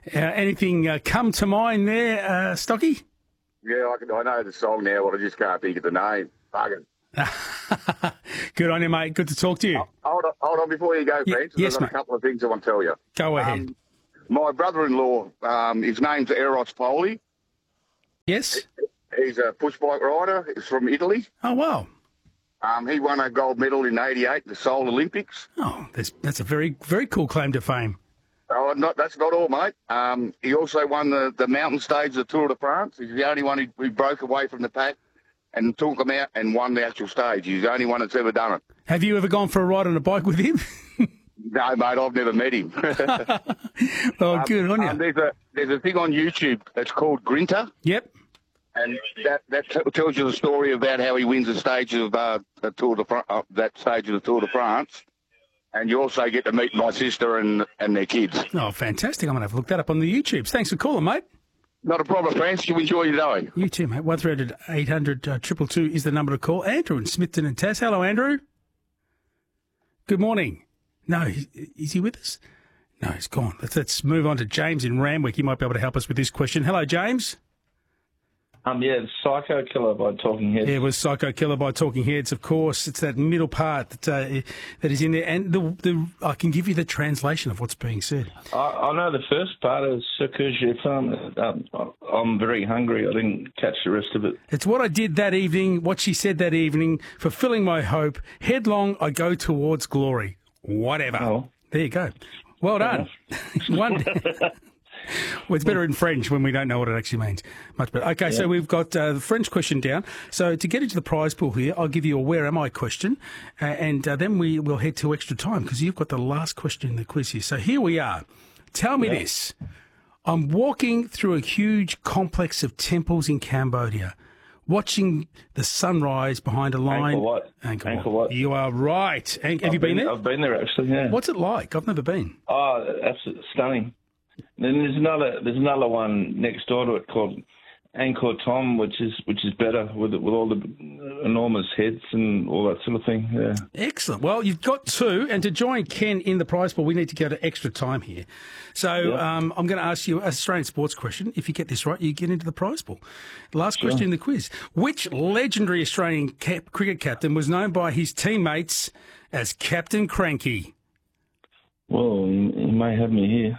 Anything come to mind there, Stocky? Yeah, I know the song now, but I just can't think of the name. Fucking. Good on you, mate. Good to talk to you. Hold on before you go, Francis. Yes, I've got mate. a couple of things I want to tell you. Go ahead. My brother-in-law, his name's Eros Poli. Yes? He's a push bike rider. He's from Italy. Oh, wow. He won a gold medal in '88, the Seoul Olympics. Oh, that's a very, very cool claim to fame. Oh, that's not all, mate. He also won the mountain stage of the Tour de France. He's the only one who broke away from the pack and took them out and won the actual stage. He's the only one that's ever done it. Have you ever gone for a ride on a bike with him? No, mate, I've never met him. Oh, good on you. There's a thing on YouTube that's called Grinter. Yep. And that tells you the story about how he wins the stage of the Tour de that stage of the Tour de France. And you also get to meet my sister and their kids. Oh, fantastic. I'm going to have to look that up on the YouTubes. Thanks for calling, mate. Not a problem, Francis. You enjoy your day. You too, mate. 1300-800-222 is the number to call. Andrew in Smithton and Tass. Hello, Andrew. Good morning. No, is he with us? No, he's gone. Let's move on to James in Randwick. He might be able to help us with this question. Hello, James. Yeah, it's Psycho Killer by Talking Heads. Yeah, it was Psycho Killer by Talking Heads, of course. It's that middle part that is in there. And I can give you the translation of what's being said. I know the first part is Ce que j'ai faim. I'm very hungry. I didn't catch the rest of it. It's what I did that evening, what she said that evening, fulfilling my hope. Headlong, I go towards glory. Whatever. Oh. There you go. Well done. Well, it's better in French when we don't know what it actually means. Much better. Okay, So we've got the French question down. So to get into the prize pool here, I'll give you a where am I question, and then we will head to extra time because you've got the last question in the quiz here. So here we are. Tell me this. I'm walking through a huge complex of temples in Cambodia, watching the sunrise behind a line. Angkor Wat. You are right. Have you been there? I've been there, actually, yeah. What's it like? I've never been. Oh, that's stunning. Then there's another one next door to it called Angkor Thom, which is better with all the enormous heads and all that sort of thing. Yeah. Excellent. Well, you've got two, and to join Ken in the prize pool, we need to go to extra time here. So I'm going to ask you an Australian sports question. If you get this right, you get into the prize pool. Last question in the quiz: which legendary Australian cricket captain was known by his teammates as Captain Cranky? Well, you may have me here.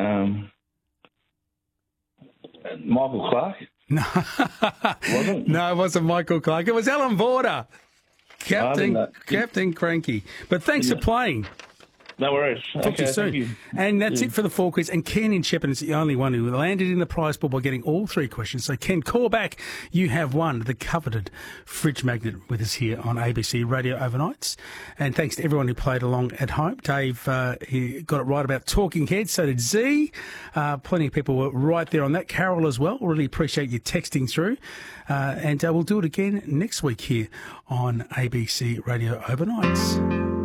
Michael Clark? No. Wasn't? No, it wasn't Michael Clark. It was Alan Border. Captain Cranky. But thanks for playing. No worries. Talk to you soon. Thank you. And that's it for the 4 quiz. And Ken in Shepparton is the only one who landed in the prize pool by getting all 3 questions. So, Ken, call back. You have won the coveted fridge magnet with us here on ABC Radio Overnights. And thanks to everyone who played along at home. Dave, he got it right about Talking Heads. So did Z. Plenty of people were right there on that. Carol as well. Really appreciate you texting through. And we'll do it again next week here on ABC Radio Overnights.